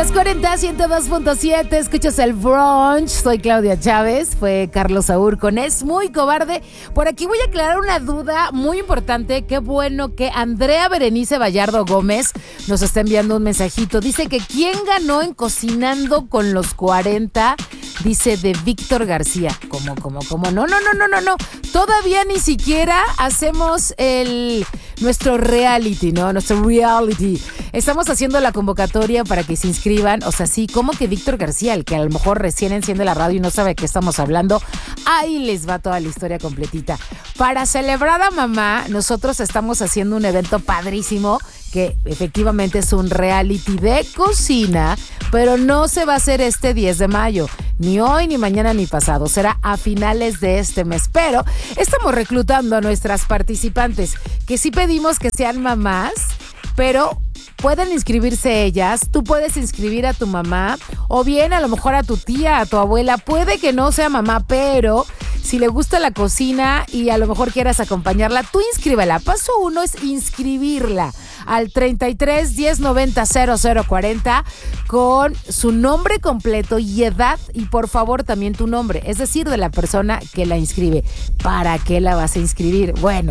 Los 40, 102.7, escuchas el brunch. Soy Claudia Chávez, fue Carlos Saúl con Es Muy Cobarde. Por aquí voy a aclarar una duda muy importante. Qué bueno que Andrea Berenice Vallardo Gómez nos está enviando un mensajito. Dice que ¿quién ganó en Cocinando con los 40? Dice de Víctor García. ¿Cómo? No. Todavía ni siquiera hacemos nuestro reality, ¿no? Nuestro reality. Estamos haciendo la convocatoria para que se inscriban. O sea, sí, como que Víctor García, el que a lo mejor recién enciende la radio y no sabe de qué estamos hablando, ahí les va toda la historia completita. Para celebrar a mamá, nosotros estamos haciendo un evento padrísimo que efectivamente es un reality de cocina, pero no se va a hacer este 10 de mayo, ni hoy, ni mañana, ni pasado. Será a finales de este mes, pero estamos reclutando a nuestras participantes, que sí pedimos que sean mamás, pero pueden inscribirse ellas. Tú puedes inscribir a tu mamá o bien a lo mejor a tu tía, a tu abuela. Puede que no sea mamá, pero si le gusta la cocina y a lo mejor quieras acompañarla, tú inscríbela. Paso 1 es inscribirla al 33 10 90 0040 con su nombre completo y edad, y por favor también tu nombre, es decir, de la persona que la inscribe. ¿Para qué la vas a inscribir? Bueno,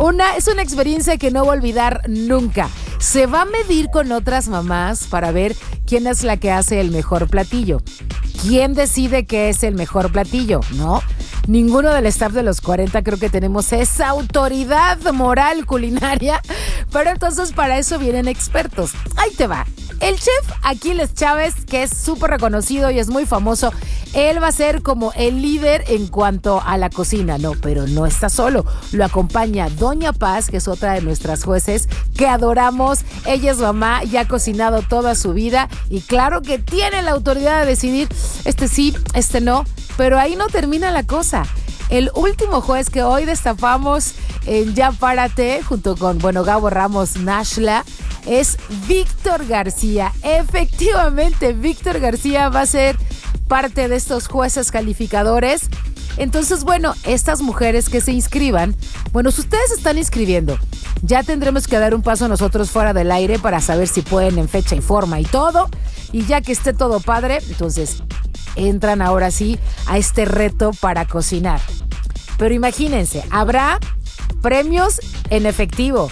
es una experiencia que no voy a olvidar nunca. Se va a medir con otras mamás para ver quién es la que hace el mejor platillo. ¿Quién decide qué es el mejor platillo? ¿No? Ninguno del staff de los 40 creo que tenemos esa autoridad moral culinaria, pero entonces para eso vienen expertos. Ahí te va. El chef Aquiles Chávez, que es súper reconocido y es muy famoso, él va a ser como el líder en cuanto a la cocina. No, pero no está solo. Lo acompaña Doña Paz, que es otra de nuestras jueces que adoramos. Ella es mamá, ya ha cocinado toda su vida y claro que tiene la autoridad de decidir este sí, este no. Pero ahí no termina la cosa. El último juez que hoy destapamos en Ya Párate, junto con, Gabo Ramos, Nashla, es Víctor García. Efectivamente, Víctor García va a ser parte de estos jueces calificadores. Entonces, estas mujeres que se inscriban, si ustedes están inscribiendo, ya tendremos que dar un paso nosotros fuera del aire para saber si pueden en fecha y forma y todo. Y ya que esté todo padre, entonces entran ahora sí a este reto para cocinar. Pero imagínense, habrá premios en efectivo,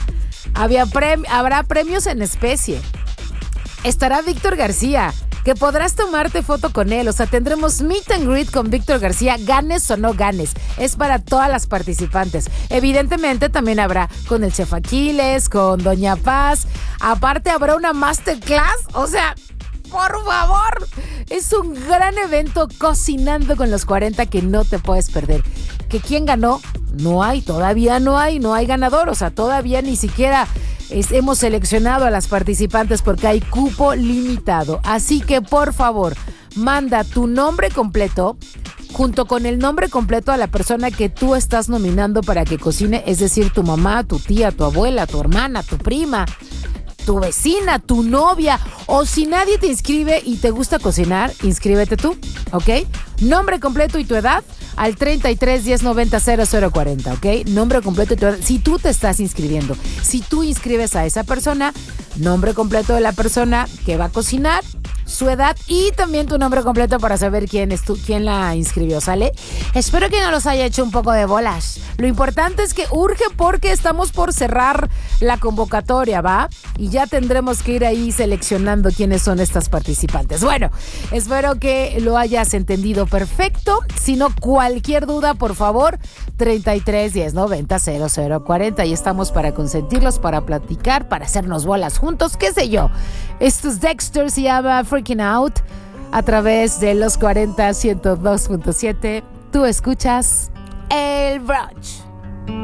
habrá premios en especie. Estará Víctor García, que podrás tomarte foto con él. O sea, tendremos meet and greet con Víctor García, ganes o no ganes. Es para todas las participantes. Evidentemente también habrá con el chef Aquiles, con Doña Paz. Aparte habrá una masterclass. O sea, por favor, es un gran evento Cocinando con los 40 que no te puedes perder. ¿Que quién ganó? Todavía no hay ganador. O sea, todavía ni siquiera hemos seleccionado a las participantes porque hay cupo limitado. Así que, por favor, manda tu nombre completo junto con el nombre completo a la persona que tú estás nominando para que cocine, es decir, tu mamá, tu tía, tu abuela, tu hermana, tu prima, tu vecina, tu novia, o si nadie te inscribe y te gusta cocinar, inscríbete tú, ¿ok? Nombre completo y tu edad al 33 10 90 0040, ¿ok? Nombre completo y tu edad. Si tú te estás inscribiendo, si tú inscribes a esa persona, nombre completo de la persona que va a cocinar, su edad y también tu nombre completo para saber quién la inscribió, ¿sale? Espero que no los haya hecho un poco de bolas. Lo importante es que urge porque estamos por cerrar la convocatoria, ¿va? Y ya tendremos que ir ahí seleccionando quiénes son estas participantes. Bueno, espero que lo hayas entendido perfecto. Si no, cualquier duda, por favor, 33 10 90 0040. Y estamos para consentirlos, para platicar, para hacernos bolas juntos, qué sé yo. Esto es Dexter, se llama Freaking Out, a través de los 40 102.7. Tú escuchas El Brunch.